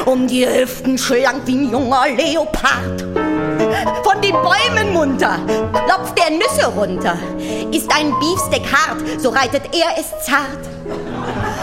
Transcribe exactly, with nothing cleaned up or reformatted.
um die Hüften schlank wie ein junger Leopard. Von den Bäumen munter klopft er Nüsse runter. Ist ein Beefsteak hart, so reitet er es zart.